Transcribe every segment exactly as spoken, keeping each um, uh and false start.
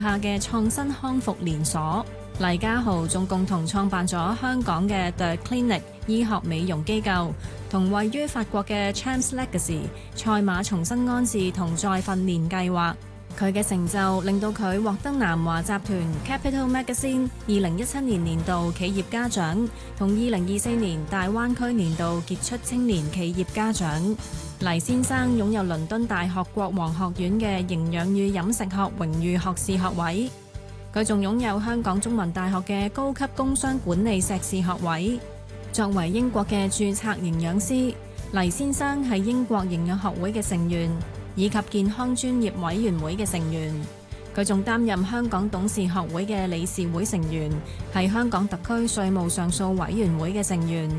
下嘅創新康復連鎖。黎家豪仲共同創辦咗香港嘅 The Clinic 醫學美容機構，同位於法國嘅 Champs Legacy 賽馬重新安置同再訓練計劃。佢嘅成就令到佢獲得南華集團 Capital Magazine 二零一七年年度企業家獎，同二零二四年大灣區年度傑出青年企業家獎。黎先生擁有倫敦大學國王學院嘅營養與飲食學榮譽學士學位，佢仲擁有香港中文大學嘅高級工商管理碩士學位。作為英國嘅註冊營養師，黎先生係英國營養學會嘅成員，以及健康專業委員會嘅成員。佢仲擔任香港董事學會嘅理事會成員，係香港特區稅務上訴委員會嘅成員。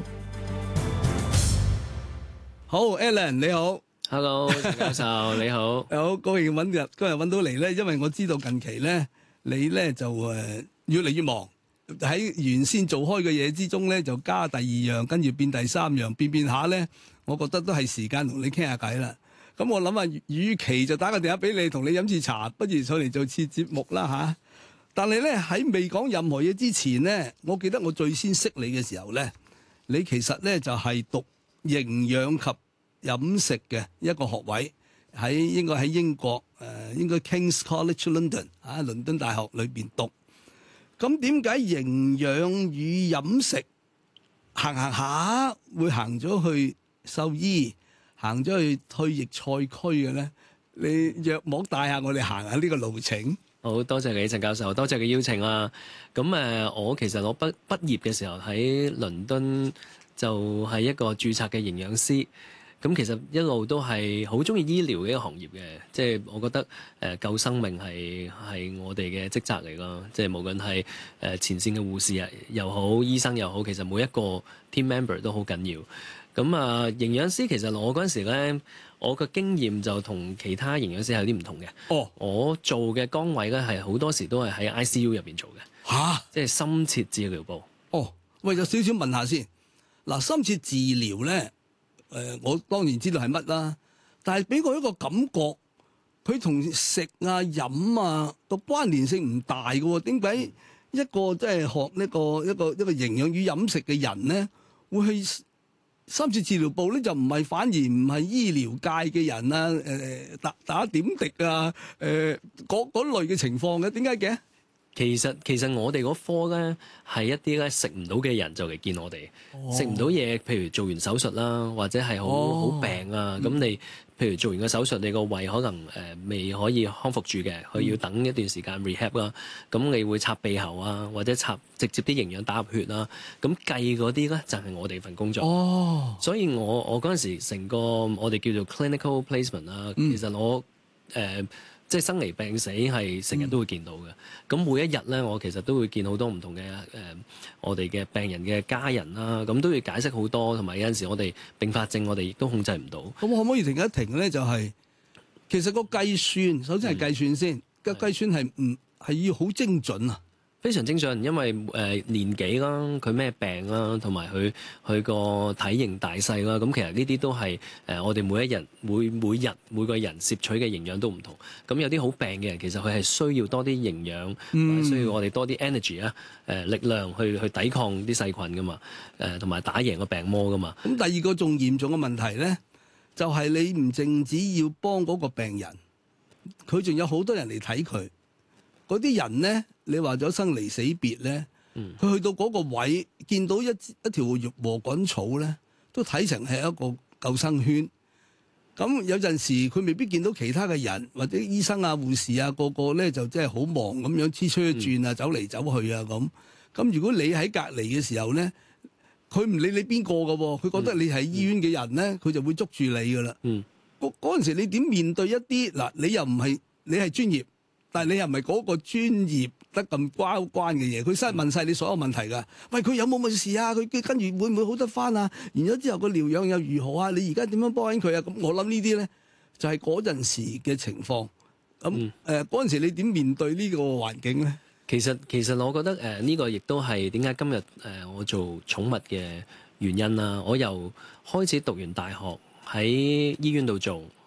好 ，Alan 你好 ，Hello 陳教授你好， 好高興揾日今日揾到嚟咧，因為我知道近期咧你咧就誒越嚟越忙，喺原先做開嘅嘢之中咧就加第二樣，跟住變第三樣，變變下咧，我覺得都係時間同你傾下偈啦。咁我諗啊，與其就打個電話俾你同你飲次茶，不如上嚟做次節目啦吓。但係咧喺未講任何嘢之前咧，我記得我最先識你嘅時候咧，你其實咧就係讀營養及飲食嘅一個學位，喺應該喺英國誒、呃，應該 King's College London 啊，倫敦大學裏邊讀。咁點解營養與飲食行行下會行咗去獸醫，行咗去退役賽區嘅咧？你約莫帶下我哋行下呢個路程。 好多謝你陳教授，多謝你邀請啊。咁誒，我其實我畢畢業嘅時候喺倫敦就係一個註冊嘅營養師。咁其實一路都係好中意醫療嘅一個行業嘅，即係我覺得誒救生命係係我哋嘅職責嚟咯。即係無論係誒前線嘅護士啊又好，醫生又好，其實每一個 team member 都好緊要。咁啊，營養師其實我嗰陣時咧，我嘅經驗就同其他營養師有啲唔同嘅。 哦， 我做嘅崗位咧係好多時都係喺 I C U 入邊做嘅。 吓， 即係深切治療部。 哦，喂，有少少問下先。嗱，深切治療咧。誒、呃，我當然知道係乜啦，但係俾我一個感覺，佢同食啊、飲啊個關聯性唔大嘅喎。點解一個即係學呢個一個一個營養與飲食嘅人咧，會去深切治療部咧？就唔係，反而唔係醫療界嘅人啊？誒、呃，打打點滴啊？誒、呃，嗰嗰類嘅情況嘅，點解嘅？ 其實其實我哋嗰科咧係一啲咧食唔到嘅人就嚟見我哋，食唔到嘢，譬如做完手術啦，或者係好好病啊，咁、嗯、你譬如做完個手術，你個胃可能誒、呃、未可以康復住嘅，佢要等一段時間 rehab 啦，咁你會插鼻喉啊，或者插直接啲營養打入血啦，咁計嗰啲咧就係我哋份工作。哦，所以我我嗰陣時成個我哋叫做 clinical placement 啦、嗯，其實我誒。呃即係生離病死係成日都會見到嘅，咁、嗯、每一日咧，我其實都會見好多唔同嘅誒、呃，我哋嘅病人嘅家人啦，咁都要解釋好多，同埋有陣時我哋併發症我哋亦都控制唔到。咁可唔可以停一停咧？就係、是、其實個計算，首先係計算先，個、嗯、計算係唔係要好精準啊？ 非常精準，因為誒、呃、年紀啦，佢咩病啦，同埋佢佢個體型大細啦，咁其實呢啲都係誒、呃、我哋每一日每每日每個人攝取嘅營養都唔同。咁有啲好病嘅人，其實佢係需要多啲營養，嗯、需要我哋多啲 energy 啊、呃，誒力量去去抵抗啲細菌噶嘛，誒同埋打贏個病魔噶嘛。 咁第二個仲嚴重嘅問題咧，就係、是、你唔淨止要幫嗰個病人，佢仲有好多人嚟睇佢。嗰啲人咧，你話咗生離死別咧，佢、嗯、去到嗰個位，見到一一條禾稈草咧，都睇成係一個救生圈。咁有陣時佢未必見到其他嘅人，或者醫生啊、護士啊，個個咧就即係好忙咁樣黐出一轉啊，嗯、走嚟走去啊咁。咁如果你喺隔離嘅時候咧，佢唔理你邊個㗎喎，佢覺得你係醫院嘅人咧，佢、嗯、就會捉住你㗎啦。嗰嗰陣時你點面對一啲嗱？你又唔係你係專業。但係你又唔係嗰個專業得咁關關嘅嘢，佢真係問晒你所有問題㗎。喂，佢有冇乜事啊？佢跟住會唔會好得翻啊？完咗之後個療養又如何啊？你而家點樣幫緊佢啊？咁我諗呢啲咧就係嗰陣時嘅情況。咁誒嗰陣時你點面對呢個環境咧？ 其實其實我覺得誒呢、呃呢個亦都係點解今日誒、呃、我做寵物嘅原因啦。我由開始讀完大學喺醫院度做。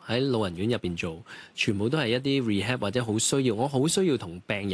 喺老人院入邊做，全部都係一啲 rehab 或者好需要，我好需要同病人